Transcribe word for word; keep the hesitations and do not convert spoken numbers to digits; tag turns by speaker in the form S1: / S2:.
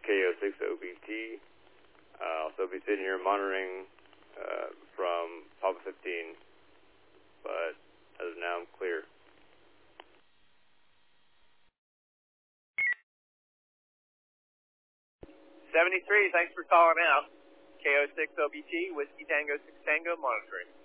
S1: K O six O B T. Uh, also be sitting here monitoring uh, from Papa fifteen, but as of now I'm clear.
S2: seventy-three, thanks for calling out. K O six O B T, Whiskey Tango six Tango monitoring.